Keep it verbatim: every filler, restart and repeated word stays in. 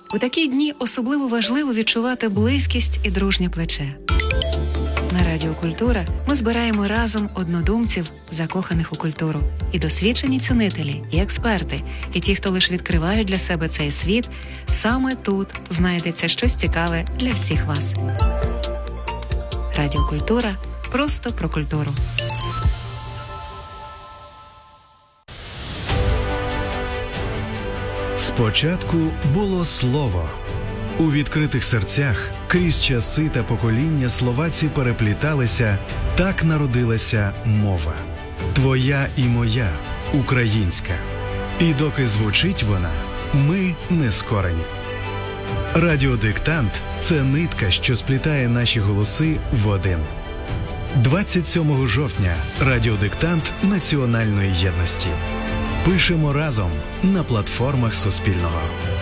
У такі дні особливо важливо відчувати близькість і дружнє плече. На Радіо Культура ми збираємо разом однодумців, закоханих у культуру, і досвідчені цінителі, і експерти, і ті, хто лише відкривають для себе цей світ. Саме тут знайдеться щось цікаве для всіх вас. Радіо Культура – просто про культуру. Спочатку було слово. У відкритих серцях крізь часи та покоління словаці перепліталися, так народилася мова. Твоя і моя, українська. І доки звучить вона, ми не скорені. Радіодиктант – це нитка, що сплітає наші голоси в один. двадцять сьомого жовтня – радіодиктант національної єдності. Пишемо разом на платформах Суспільного.